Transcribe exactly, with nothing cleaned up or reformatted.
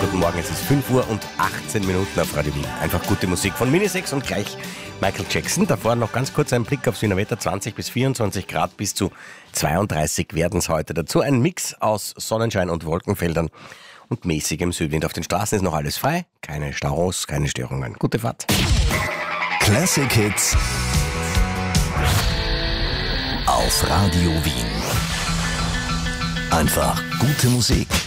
Guten Morgen, es ist fünf Uhr und achtzehn Minuten auf Radio Wien. Einfach gute Musik von Minisex und gleich Michael Jackson. Davor noch ganz kurz ein Blick aufs Wiener Wetter. zwanzig bis vierundzwanzig Grad, bis zu zweiunddreißig werden es heute. Dazu ein Mix aus Sonnenschein und Wolkenfeldern und mäßigem Südwind. Auf den Straßen ist noch alles frei, keine Staus, keine Störungen. Gute Fahrt. Classic Hits auf Radio Wien. Einfach gute Musik.